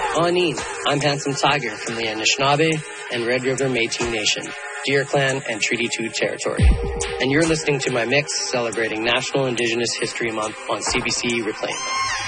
Anin, I'm Handsome Tiger from the Anishinaabe and Red River Métis Nation, Deer Clan, and Treaty 2 territory. And you're listening to my mix celebrating National Indigenous History Month on CBC Reclaim.